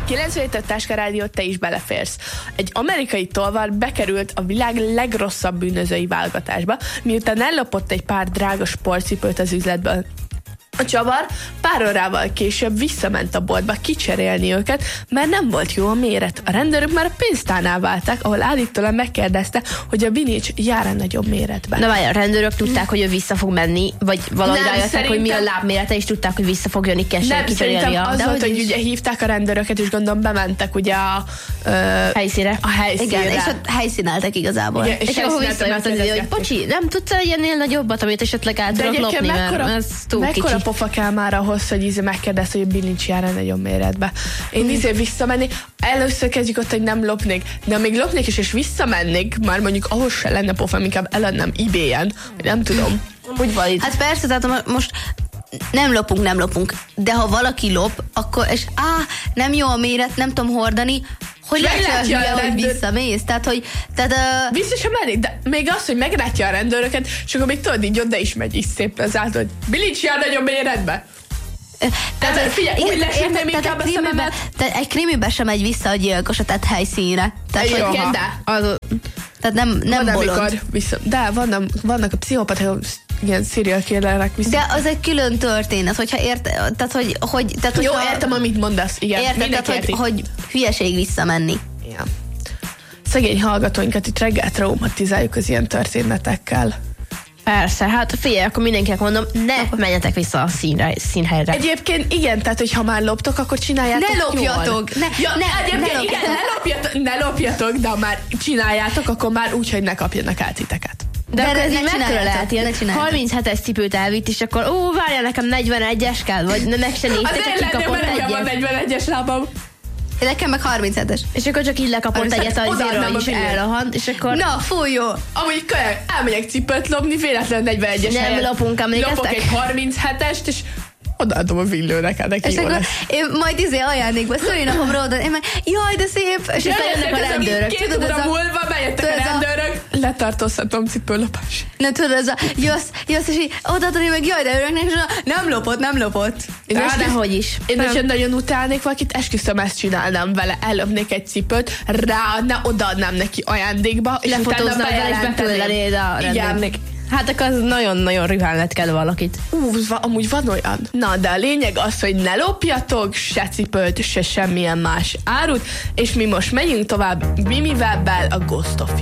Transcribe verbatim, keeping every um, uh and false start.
kilencvenhét Táska Rádió, te is beleférsz. Egy amerikai tolvaj bekerült a világ legrosszabb bűnözői válogatásba, miután ellopott egy pár drága sportcipőt az üzletből. A csavar pár órával később visszament a boltba kicserélni őket, mert nem volt jó a méret. A rendőrök már a pénztárnál váltak, ahol állítólag megkérdezte, hogy a Binics jár-e nagyobb méretben. Na várj, a rendőrök tudták, hogy ő vissza fog menni, vagy valahogy rájöttek, szerintem... hogy mi a lábmérete, és tudták, hogy vissza fog jönni Nem, szerintem a... az De volt, hogy hogy is... ugye hívták a rendőröket, és gondolom bementek ugye a... Ö, helyszínre. A helyszínre. Igen, és ott helyszíneltek igazából. Igen, és, és akkor visszajött az idő, hogy bocsi, nem tudsz ennél nagyobbat, amit esetleg át tudod lopni, mert ez túl kicsi. Pofa kell már ahhoz, hogy íze megkérdez, hogy a bilincs jár-e nagyobb méretbe. Én íze visszamenni, először kezdjük ott, hogy nem lopnék, de amíg lopnék is, és visszamennék, már mondjuk ahhoz se lenne pofa, inkább eladnám eBay-en, vagy nem tudom. Úgy valid. Hát persze, tehát most nem lopunk, nem lopunk, de ha valaki lop, akkor, és áh, nem jó a méret, nem tudom hordani, hogy látja a hülye, hogy visszamész? Tehát, hogy... Tehát, uh... Vissza sem mennék, de még az, hogy meglátja a rendőröket, és akkor még tudod, így oda is megy is szépen az által, hogy bilincs jár nagyobb méretbe. Tehát, tehát figyelj, úgy lesítem inkább a szemembe. Tehát egy krimibe sem megy vissza a gyilkos a tett helyszínre. Tehát, jó, hogy az, tehát nem, nem van, bolond. Vissza, de vannak, vannak a pszichopaták, ilyen serial killerek vissza. De az egy külön történet, hogyha ért, tehát hogy... hogy tehát, jó, hogyha, értem, amit mondasz, igen. Érted, tehát, hogy, hogy hülyeség visszamenni. Igen. Szegény hallgatóinkat itt reggel traumatizáljuk az ilyen történetekkel. Persze, hát figyelj, akkor mindenkinek mondom, ne menjetek vissza a színre, színhelyre. Egyébként igen, tehát hogy ha már loptok, akkor csináljátok Ne lopjatok! Ne, ja, ne, egyébként ne, igen, ne lopjatok, ne lopjatok, de ha már csináljátok, akkor már úgy, hogy ne kapjanak át titeket. De, de akkor ez így mekkora lehet, ilyen harminchetes cipőt elvitt, és akkor ó, várjál, nekem negyvenegyes kell, vagy ne, meg se nézte, csak kikapott egyet. Az negyvenegyes lábam. Nekem meg harminchetes. És akkor csak így lekapott egyet a zéről is elrohant, és akkor... Na, fúj, jó! Amúgy kölyök, elmegyek cipőt lopni, véletlenül negyvenegyes nem helyen. lopunk, emlékeztek? Lopok egy harminchetest, és odaadom a villőnek, hát neki és jó akkor lesz. én majd izé ajándékba szülinapomra oda, én meg, jaj, de szép! És aztán jönnek a rendőrök. Két óra múlva bejöttek a rendőrök, letartóztatom cipőlopás. Nem tudod, ez a jössz, jössz, és így odaadod, én meg jaj, de öröknek, és nem lopott, nem lopott. Én most dehogy is. Én most nagyon utálnék valakit, esküszöm, ezt csinálnám vele, ellopnék egy cipőt, ráadná, odaadnám neki ajándékba, és utána bejelentenéd a rendőrnek. Hát akkor az nagyon-nagyon rühálned kell valakit. Ú, amúgy van olyan. Na, de a lényeg az, hogy ne lopjatok se cipőt, se semmilyen más árut, és mi most megyünk tovább Mimi Webbel, a Ghost of You.